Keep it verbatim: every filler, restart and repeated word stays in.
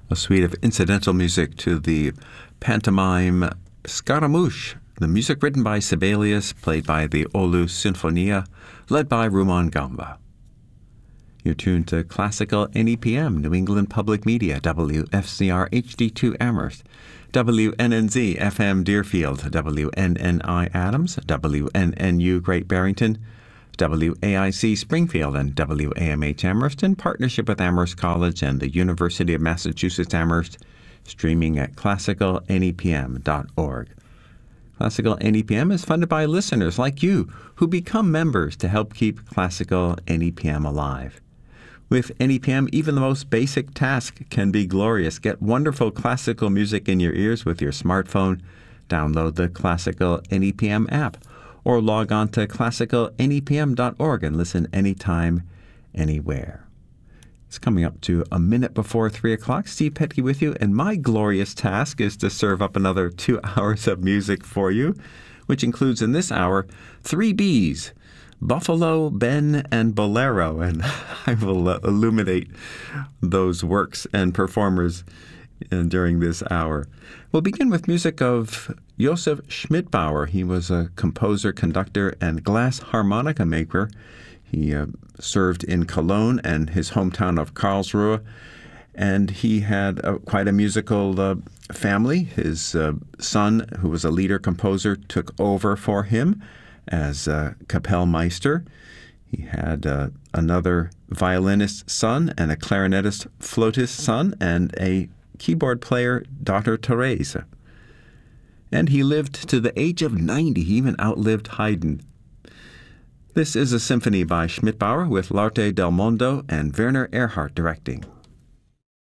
a suite of incidental music to the pantomime Scaramouche, the music written by Sibelius, played by the Oulu Sinfonia, led by Rumon Gamba. You're tuned to Classical N E P M, New England Public Media, W F C R H D two Amherst, W N N Z F M Deerfield, W N N I Adams, W N N U Great Barrington, W A I C Springfield, and W A M H Amherst in partnership with Amherst College and the University of Massachusetts Amherst, streaming at classical N E P M dot org. Classical N E P M is funded by listeners like you who become members to help keep Classical N E P M alive. With N E P M, even the most basic task can be glorious. Get wonderful classical music in your ears with your smartphone. Download the Classical N E P M app or log on to classical N E P M dot org and listen anytime, anywhere. It's coming up to a minute before three o'clock. Steve Petke with you, and my glorious task is to serve up another two hours of music for you, which includes in this hour three Bs, Buffalo, Ben, and Bolero, and I will uh, illuminate those works and performers uh, during this hour. We'll begin with music of Josef Schmidbauer. He was a composer, conductor, and glass harmonica maker. He uh, served in Cologne and his hometown of Karlsruhe, and he had uh, quite a musical uh, family. His uh, son, who was a leader composer, took over for him as uh, Kapellmeister. He had uh, another violinist son and a clarinetist flautist son and a keyboard player daughter, Teresa. And he lived to the age of ninety. He even outlived Haydn. This is a symphony by Schmidbauer with L'Arte del Mondo and Werner Erhardt directing.